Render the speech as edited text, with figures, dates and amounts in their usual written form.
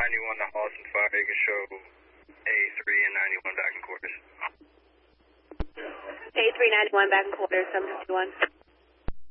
91 to Holliston Fire. You can show A3 and 91 back in quarters. A391 back in quarters, 751.